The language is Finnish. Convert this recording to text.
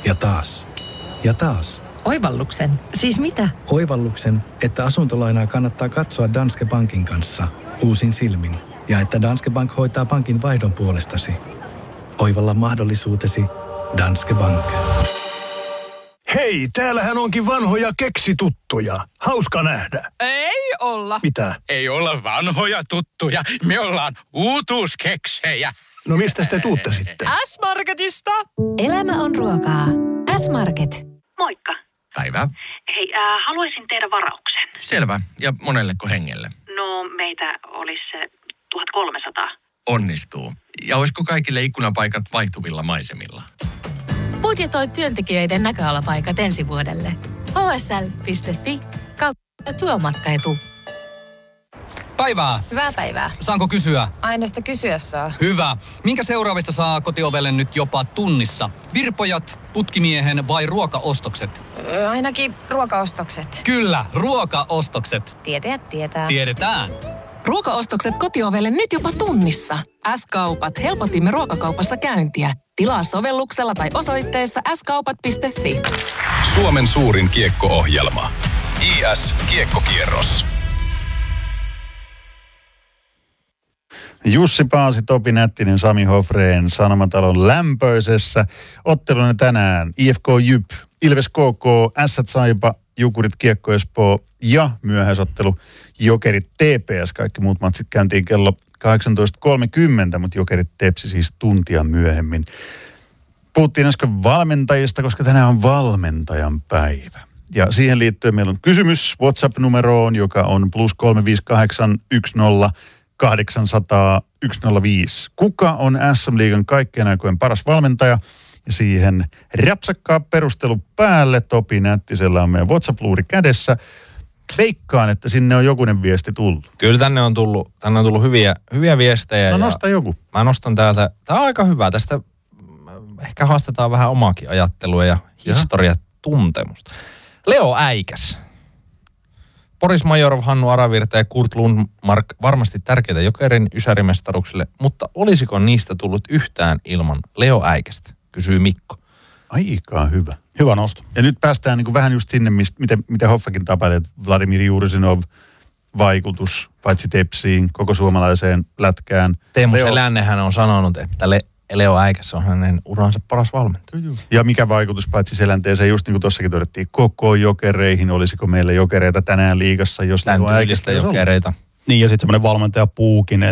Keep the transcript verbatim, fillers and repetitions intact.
Ja taas. Ja taas. Oivalluksen? Siis mitä? Oivalluksen, että asuntolainaa kannattaa katsoa Danske Bankin kanssa uusin silmin. Ja että Danske Bank hoitaa pankin vaihdon puolestasi. Oivalla mahdollisuutesi Danske Bank. Hei, täällähän onkin vanhoja keksituttuja. Hauska nähdä. Ei olla. Mitä? Ei olla vanhoja tuttuja. Me ollaan uutuuskeksejä. No mistä te tuutte sitten? S-Marketista. Elämä on ruokaa. S-Market. Moikka. Päivää. Hei, äh, haluaisin tehdä varauksen. Selvä. Ja monelleko hengelle? No, meitä olisi se tuhatkolmesataa. Onnistuu. Ja olisiko kaikille ikkunapaikat vaihtuvilla maisemilla? Budjetoi työntekijöiden näköalapaikat ensi vuodelle. h s l piste f i kautta työmatkaetu. Päivää. Hyvää päivää. Saanko kysyä? Aina sitä kysyä saa. Hyvä. Minkä seuraavista saa kotiovelle nyt jopa tunnissa? Virpojat, putkimiehen vai ruokaostokset? Öö, ainakin ruokaostokset. Kyllä, ruokaostokset. Tietäjät tietää. Tiedetään. Ruokaostokset kotiovelle nyt jopa tunnissa. S-kaupat. Helpotimme ruokakaupassa käyntiä. Tilaa sovelluksella tai osoitteessa s kaupat piste f i. Suomen suurin kiekko-ohjelma. I S Kiekkokierros. Jussi Paasi, Topi Nättinen, Sami Hofreen Sanomatalon lämpöisessä otteluna tänään I F K Jyp, Ilves K K, Ässät Saipa, Jukurit Kiekko Espoo ja myöhäisottelu Jokerit T P S. Kaikki muut matsit käyntiin kello kahdeksantoista kolmekymmentä, mutta Jokerit Tepsi siis tuntia myöhemmin. Puhuttiin äsken valmentajista, koska tänään on valmentajan päivä. Ja siihen liittyen meillä on kysymys WhatsApp-numeroon, joka on plus kolme viisi kahdeksan yksi nolla kahdeksansataa yksi nolla viisi. Kuka on S M-liigan kaikkien aikojen paras valmentaja? Ja siihen rapsakkaa perustelu päälle. Topi Nättisellä on meidän WhatsApp-luuri kädessä. Veikkaan, että sinne on jokunen viesti tullut. Kyllä tänne on tullut, tänne on tullut hyviä, hyviä viestejä. No nosta joku. Mä nostan täältä, tää on aika hyvä. Tästä ehkä haastetaan vähän omaakin ajattelua ja historiatuntemusta. Leo Äikäs. Boris Majorov, Hannu Aravirta ja Kurt Lundmark varmasti tärkeitä Jokerin ysärimestaruksille, mutta olisiko niistä tullut yhtään ilman Leo Äikästä, kysyy Mikko. Aika hyvä. Hyvä nosto. Ja nyt päästään niin kuin vähän just sinne, mistä, miten, miten Hoffakin tapailee, että Vladimir Jurisinov vaikutus, paitsi Tepsiin, koko suomalaiseen lätkään. Teemu Selännehän on sanonut, että Le- Leo Äikäs on hänen uransa paras valmentaja. Ja mikä vaikutus paitsi Selänteeseen, just niin kuin tuossakin todettiin, koko Jokereihin, olisiko meillä Jokereita tänään liigassa, jos Leo Äikästä jokereita. Niin ja sitten semmoinen valmentaja Puukinen,